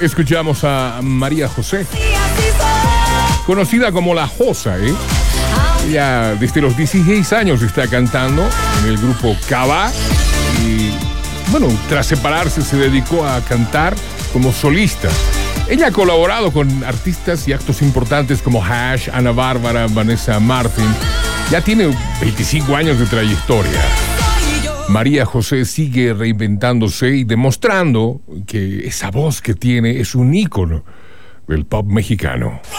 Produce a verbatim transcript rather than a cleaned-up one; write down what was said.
escuchamos a María José, conocida como La Josa, ¿eh? Ella desde los dieciséis años está cantando en el grupo Cava y, bueno, tras separarse se dedicó a cantar como solista. Ella ha colaborado con artistas y actos importantes como Hash, Ana Bárbara, Vanessa Martin. Ya tiene veinticinco años de trayectoria. María José sigue reinventándose y demostrando que esa voz que tiene es un ícono del pop mexicano.